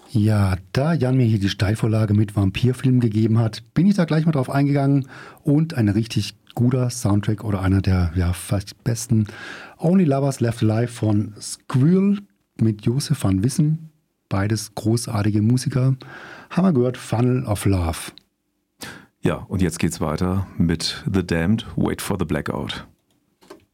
Ja, da Jan mir hier die Steilvorlage mit Vampirfilmen gegeben hat, bin ich da gleich mal drauf eingegangen und ein richtig guter Soundtrack oder einer der vielleicht besten Only Lovers Left Alive von Squirrel mit Josef van Wissen. Beides großartige Musiker. Haben wir gehört, Funnel of Love. Ja, und jetzt geht's weiter mit The Damned, Wait for the Blackout.